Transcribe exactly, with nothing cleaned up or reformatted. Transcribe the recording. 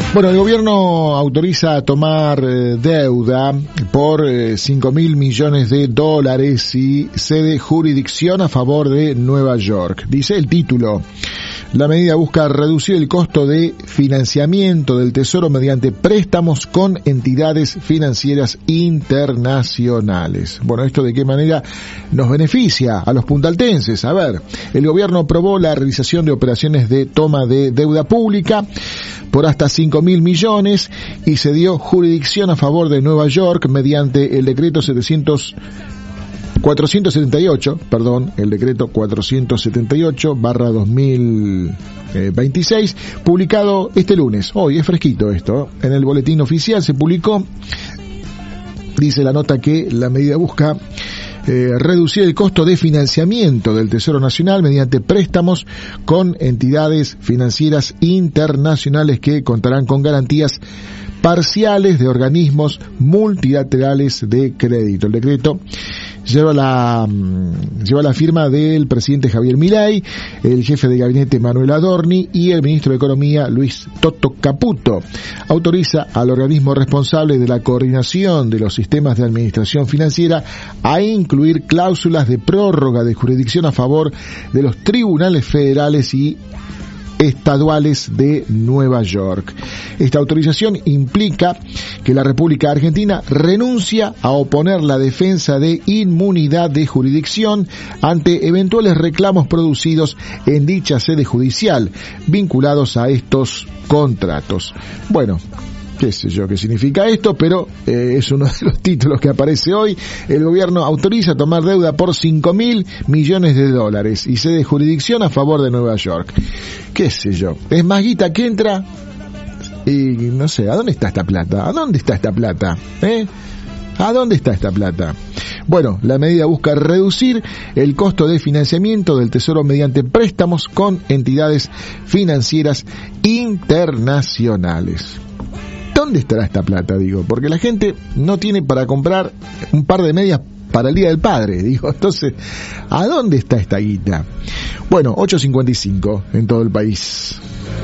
Bueno, el gobierno autoriza tomar eh, deuda por eh, cinco mil millones de dólares y cede jurisdicción a favor de Nueva York. Dice el título. La medida busca reducir el costo de financiamiento del Tesoro mediante préstamos con entidades financieras internacionales. Bueno, ¿esto de qué manera nos beneficia a los puntaltenses? A ver, el gobierno aprobó la realización de operaciones de toma de deuda pública por hasta cinco mil millones y se dio jurisdicción a favor de Nueva York mediante el decreto setecientos cuatrocientos setenta y ocho, perdón, el decreto cuatrocientos setenta y ocho barra dos mil veintiséis, publicado este lunes. Hoy es fresquito esto. En el boletín oficial se publicó, dice la nota que la medida busca Eh, reducir el costo de financiamiento del Tesoro Nacional mediante préstamos con entidades financieras internacionales que contarán con garantías parciales de organismos multilaterales de crédito. El decreto lleva la lleva la firma del presidente Javier Milei, el jefe de gabinete Manuel Adorni y el ministro de Economía Luis Toto Caputo. Autoriza al organismo responsable de la coordinación de los sistemas de administración financiera a incluir cláusulas de prórroga de jurisdicción a favor de los tribunales federales y estaduales de Nueva York. Esta autorización implica que la República Argentina renuncia a oponer la defensa de inmunidad de jurisdicción ante eventuales reclamos producidos en dicha sede judicial vinculados a estos contratos. Bueno, qué sé yo qué significa esto, pero eh, es uno de los títulos que aparece hoy. El gobierno autoriza tomar deuda por cinco mil millones de dólares y cede jurisdicción a favor de Nueva York. Qué sé yo, es más guita que entra y no sé, ¿a dónde está esta plata? ¿A dónde está esta plata? ¿Eh? ¿A dónde está esta plata? Bueno, la medida busca reducir el costo de financiamiento del Tesoro mediante préstamos con entidades financieras internacionales. ¿Dónde estará esta plata? Digo, porque la gente no tiene para comprar un par de medias para el Día del Padre, digo, entonces, ¿a dónde está esta guita? Bueno, ocho cincuenta y cinco en todo el país.